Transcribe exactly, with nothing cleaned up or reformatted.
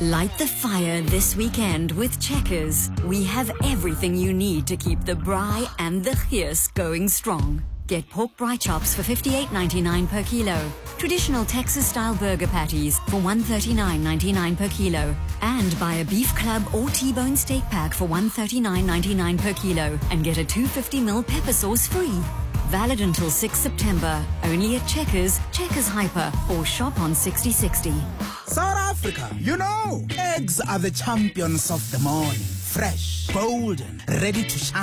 Light the fire this weekend with Checkers. We have everything you need to keep the braai and the geus going strong. Get pork braai chops for fifty-eight ninety-nine per kilo. Traditional Texas-style burger patties for one thirty-nine ninety-nine per kilo. And buy a beef club or T-bone steak pack for one thirty-nine ninety-nine per kilo and get a two hundred fifty milliliter pepper sauce free. Valid until sixth September. Only at Checkers, Checkers Hyper, or shop on sixty sixty. South Africa, you know, eggs are the champions of the morning. Fresh, golden, ready to shine.